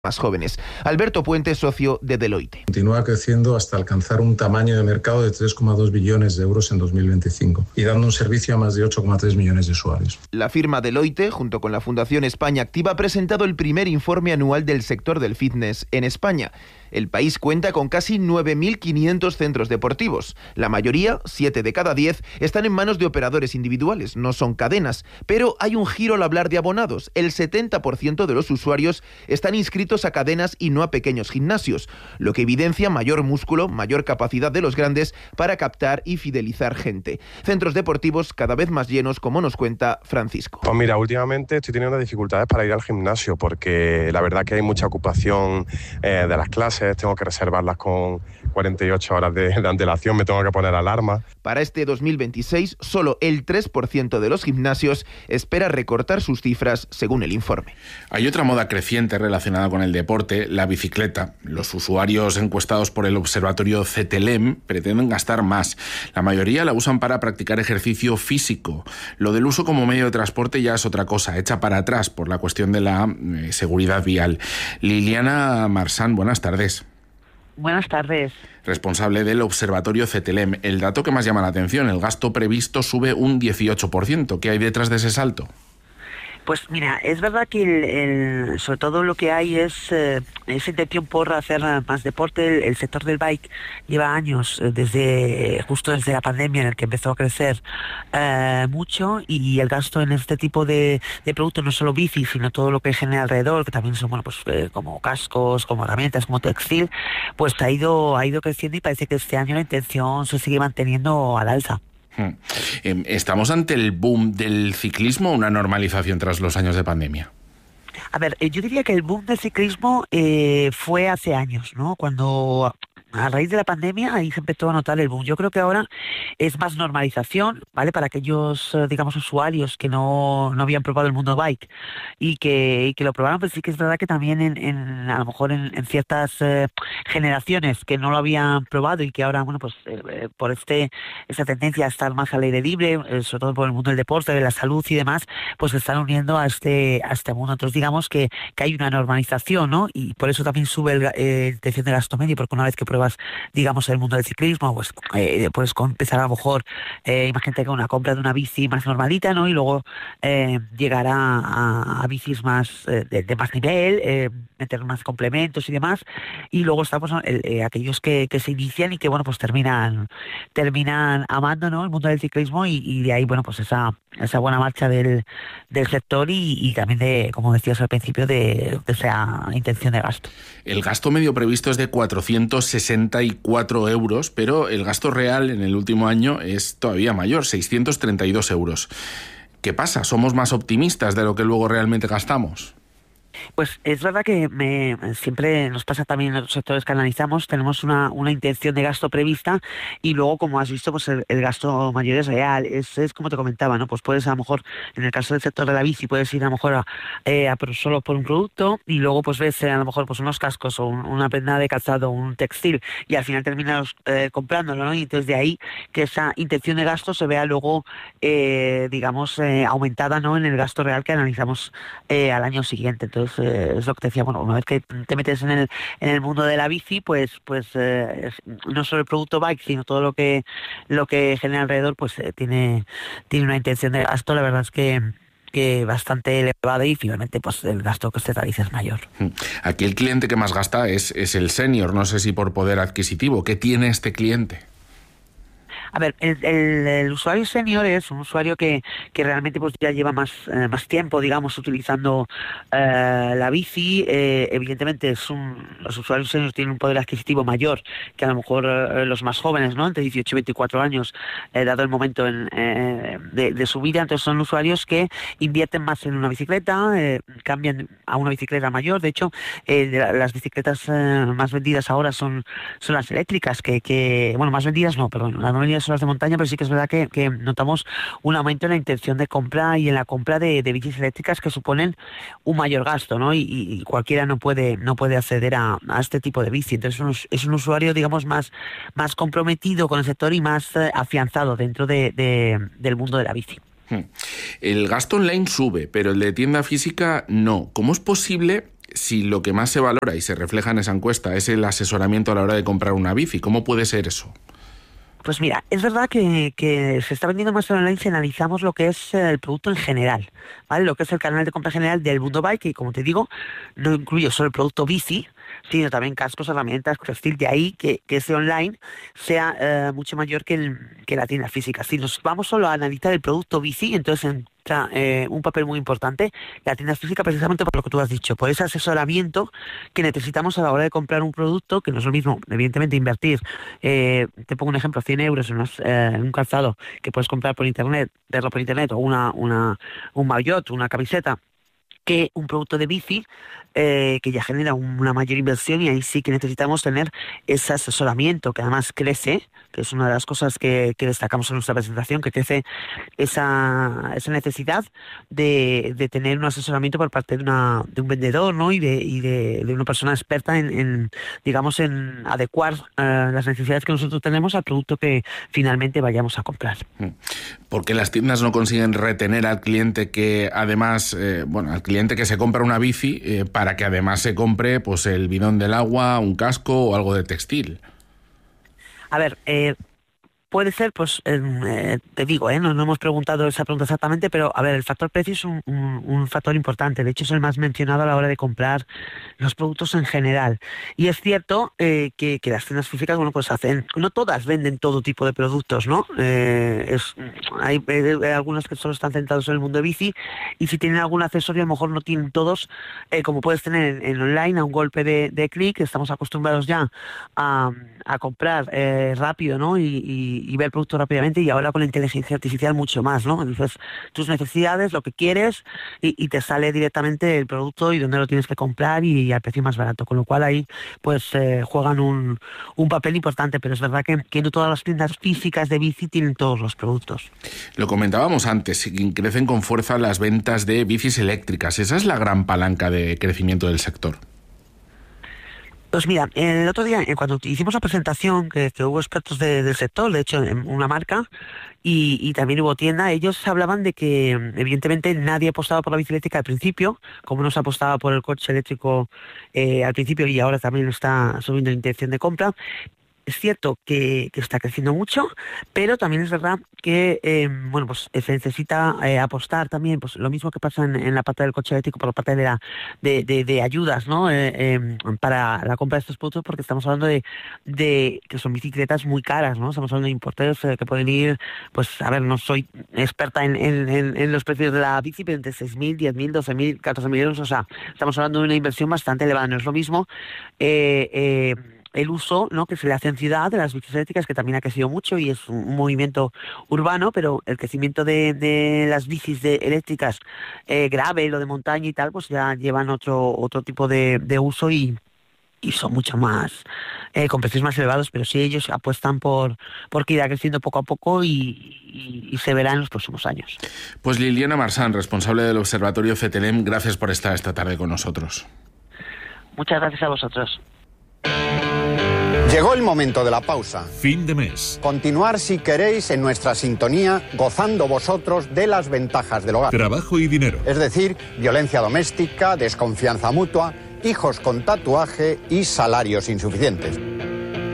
más jóvenes. Alberto Puente, socio de Deloitte. Continúa creciendo hasta alcanzar un tamaño de mercado de 3,2 billones de euros en 2025 y dando un servicio a más de 8,3 millones de usuarios. La firma Deloitte, junto con la Fundación España Activa, ha presentado el primer informe anual del sector del fitness en España. El país cuenta con casi 9.500 centros deportivos. La mayoría, 7 de cada 10, están en manos de operadores individuales, no son cadenas. Pero hay un giro al hablar de abonados. El 70% de los usuarios están inscritos a cadenas y no a pequeños gimnasios, lo que evidencia mayor músculo, mayor capacidad de los grandes para captar y fidelizar gente. Centros deportivos cada vez más llenos, como nos cuenta Francisco. Pues mira, últimamente estoy teniendo dificultades para ir al gimnasio porque la verdad que hay mucha ocupación de las clases. Tengo que reservarlas con 48 horas de antelación, me tengo que poner alarma. Para este 2026, solo el 3% de los gimnasios espera recortar sus cifras, según el informe. Hay otra moda creciente relacionada con el deporte, la bicicleta. Los usuarios encuestados por el observatorio CETELEM pretenden gastar más. La mayoría la usan para practicar ejercicio físico. Lo del uso como medio de transporte ya es otra cosa, hecha para atrás por la cuestión de la seguridad vial. Liliana Marsán, buenas tardes. Buenas tardes. Responsable del observatorio CETELEM. El dato que más llama la atención, el gasto previsto sube un 18%. ¿Qué hay detrás de ese salto? Pues mira, es verdad que sobre todo lo que hay es esa intención por hacer más deporte. El sector del bike lleva años, justo desde la pandemia en el que empezó a crecer mucho, y el gasto en este tipo de productos, no solo bici, sino todo lo que genera alrededor, que también son como cascos, como herramientas, como textil, pues ha ido creciendo, y parece que este año la intención se sigue manteniendo al alza. ¿Estamos ante el boom del ciclismo o una normalización tras los años de pandemia? A ver, yo diría que el boom del ciclismo fue hace años, ¿no? Cuando a raíz de la pandemia ahí se empezó a notar el boom. Yo creo que ahora es más normalización, ¿vale? Para aquellos, digamos, usuarios que no habían probado el mundo bike y que lo probaron, pues sí que es verdad que también a lo mejor en ciertas generaciones que no lo habían probado y que ahora, bueno, pues por esa tendencia a estar más al aire libre, sobre todo por el mundo del deporte, de la salud y demás, pues se están uniendo a este mundo. Entonces digamos que hay una normalización, ¿no? Y por eso también sube la intención de gasto medio, porque una vez que pruebas, digamos, el mundo del ciclismo, pues puedes empezar a lo mejor, imagínate, con una compra de una bici más normalita, ¿no? Y luego llegar a bicis más de más nivel, meter más complementos y demás, y luego estamos aquellos que se inician y que, bueno, pues terminan amando, ¿no?, el mundo del ciclismo, y de ahí, bueno, pues esa buena marcha del sector y también de, como decías al principio, de esa intención de gasto. El gasto medio previsto es de 464 euros, pero el gasto real en el último año es todavía mayor, 632 euros. ¿Qué pasa? ¿Somos más optimistas de lo que luego realmente gastamos? Pues es verdad que siempre nos pasa también en los sectores que analizamos, tenemos una intención de gasto prevista, y luego, como has visto, pues el gasto mayor es real, es como te comentaba, ¿no? Pues puedes, a lo mejor, en el caso del sector de la bici, puedes ir a lo mejor solo por un producto, y luego pues ves a lo mejor pues unos cascos o una prenda de calzado, un textil, y al final terminas comprándolo, ¿no? Y entonces de ahí que esa intención de gasto se vea luego, digamos, aumentada, ¿no?, en el gasto real que analizamos al año siguiente. Entonces es lo que te decía, bueno, una vez que te metes en el mundo de la bici, pues no solo el producto bike, sino todo lo que genera alrededor, pues tiene una intención de gasto, la verdad es que bastante elevada, y finalmente pues el gasto que se realiza es mayor. Aquí el cliente que más gasta es el senior, no sé si por poder adquisitivo. ¿Qué tiene este cliente? A ver, el usuario senior es un usuario que realmente pues ya lleva más tiempo, digamos, utilizando la bici. Evidentemente los usuarios seniors tienen un poder adquisitivo mayor que a lo mejor los más jóvenes, ¿no?, entre 18 y 24 años, dado el momento de su vida. Entonces son usuarios que invierten más en una bicicleta, cambian a una bicicleta mayor. De hecho, las bicicletas más vendidas ahora son las eléctricas, bueno, más vendidas no, perdón, las no vendidas son las de montaña, pero sí que es verdad que notamos un aumento en la intención de compra y en la compra de bicis eléctricas, que suponen un mayor gasto, ¿no? Y cualquiera no puede acceder a este tipo de bici. Entonces es un usuario, digamos, más comprometido con el sector y más afianzado dentro del mundo de la bici. El gasto online sube, pero el de tienda física no. ¿Cómo es posible si lo que más se valora y se refleja en esa encuesta es el asesoramiento a la hora de comprar una bici, ¿cómo puede ser eso? Pues mira, es verdad que se está vendiendo más online si analizamos lo que es el producto en general, ¿vale? Lo que es el canal de compra general del Mundo Bike, que como te digo, no incluye solo el producto bici, sino también cascos, herramientas, textil, de ahí que ese online sea mucho mayor que la tienda física. Si nos vamos solo a analizar el producto bici, entonces entra un papel muy importante la tienda física, precisamente por lo que tú has dicho, por ese asesoramiento que necesitamos a la hora de comprar un producto, que no es lo mismo, evidentemente, invertir, te pongo un ejemplo, 100 euros en un calzado que puedes comprar por internet, verlo por internet, o un maillot, una camiseta, que un producto de bici que ya genera una mayor inversión, y ahí sí que necesitamos tener ese asesoramiento que además crece, que es una de las cosas que destacamos en nuestra presentación, que crece esa necesidad de tener un asesoramiento por parte de un vendedor, ¿no? y de una persona experta en adecuar las necesidades que nosotros tenemos al producto que finalmente vayamos a comprar. ¿Por qué las tiendas no consiguen retener al cliente que además, al cliente que se compra una bici para que además se compre pues el bidón del agua, un casco o algo de textil? A ver, puede ser, pues, te digo, no hemos preguntado esa pregunta exactamente, pero a ver, el factor precio es un factor importante. De hecho, es el más mencionado a la hora de comprar los productos en general. Y es cierto que las tiendas físicas, pues no todas venden todo tipo de productos, ¿no? Hay algunas que solo están centrados en el mundo de bici, y si tienen algún accesorio, a lo mejor no tienen todos, como puedes tener en online, a un golpe de clic. Estamos acostumbrados ya a comprar rápido, ¿no? Y ver el producto rápidamente, y ahora con la inteligencia artificial mucho más, ¿no? Entonces, tus necesidades, lo que quieres, y te sale directamente el producto y dónde lo tienes que comprar y al precio más barato, con lo cual ahí pues juegan un papel importante, pero es verdad que no todas las tiendas físicas de bici tienen todos los productos. Lo comentábamos antes, crecen con fuerza las ventas de bicis eléctricas. Esa es la gran palanca de crecimiento del sector. Pues mira, el otro día, cuando hicimos la presentación, que hubo expertos del sector, de hecho, en una marca, y también hubo tienda, ellos hablaban de que, evidentemente, nadie apostaba por la bici eléctrica al principio, como no se apostaba por el coche eléctrico al principio, y ahora también está subiendo la intención de compra. Es cierto que está creciendo mucho, pero también es verdad que se necesita apostar también, pues lo mismo que pasa en la parte del coche eléctrico, por la parte de ayudas, ¿no? Para la compra de estos productos, porque estamos hablando de que son bicicletas muy caras, ¿no? Estamos hablando de importes que pueden ir, pues a ver, no soy experta en los precios de la bici, pero entre 6.000, 10.000, 12.000, 14.000 euros, o sea, estamos hablando de una inversión bastante elevada. No es lo mismo el uso, ¿no?, que se le hace en ciudad de las bicis eléctricas, que también ha crecido mucho y es un movimiento urbano, pero el crecimiento de las bicis eléctricas gravel o de montaña y tal, pues ya llevan otro tipo de uso y son mucho más, con precios más elevados, pero sí ellos apuestan por que irá creciendo poco a poco y se verá en los próximos años. Pues Liliana Marsan, responsable del Observatorio CETELEM, gracias por estar esta tarde con nosotros. Muchas gracias a vosotros. Llegó el momento de la pausa. Fin de mes. Continuar, si queréis, en nuestra sintonía, gozando vosotros de las ventajas del hogar. Trabajo y dinero. Es decir, violencia doméstica, desconfianza mutua, hijos con tatuaje y salarios insuficientes.